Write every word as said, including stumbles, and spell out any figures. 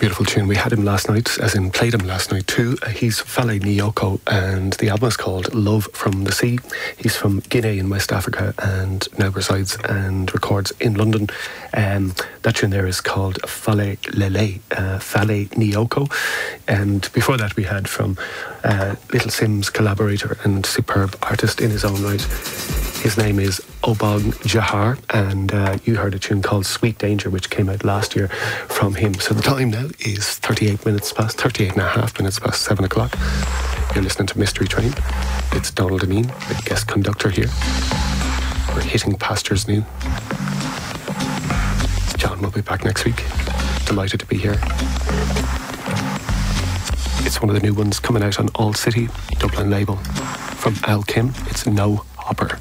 Beautiful tune. We had him last night, as in played him last night too. Uh, he's Fale Nyoko, and the album is called Love from the Sea. He's from Guinea in West Africa and now resides and records in London. Um, that tune there is called Fale Lele, uh, Fale Nyoko. And before that we had from uh, Little Simz collaborator and superb artist in his own right. His name is Obong Jahar, and uh, you heard a tune called Sweet Danger, which came out last year from him. So the time now is thirty-eight minutes past, thirty-eight and a half minutes past seven o'clock. You're listening to Mystery Train. It's Donald Ameen, the guest conductor here. We're hitting pastures new. John will be back next week. Delighted to be here. It's one of the new ones coming out on All City, Dublin label. From Al Kim, it's No Hopper.